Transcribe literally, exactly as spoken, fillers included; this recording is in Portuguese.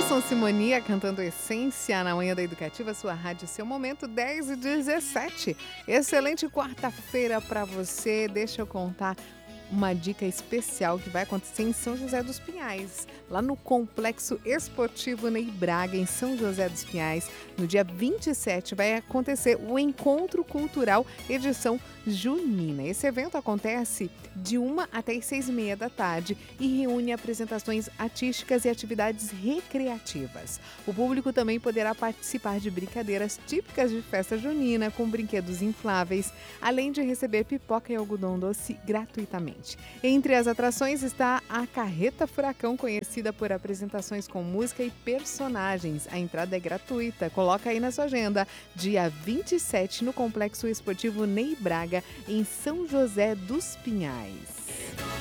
Nelson Simonia cantando Essência na Manhã da Educativa, sua rádio, seu momento, dez e dezessete. Excelente quarta-feira para você. Deixa eu contar uma dica especial que vai acontecer em São José dos Pinhais, lá no Complexo Esportivo Ney Braga, em São José dos Pinhais. No dia vinte e sete vai acontecer o Encontro Cultural edição junina. Esse evento acontece de uma até as seis e meia da tarde e reúne apresentações artísticas e atividades recreativas. O público também poderá participar de brincadeiras típicas de festa junina com brinquedos infláveis, além de receber pipoca e algodão doce gratuitamente. Entre as atrações está a Carreta Furacão, conhecida por apresentações com música e personagens. A entrada é gratuita. Coloca aí na sua agenda, dia vinte e sete no Complexo Esportivo Ney Braga, em São José dos Pinhais.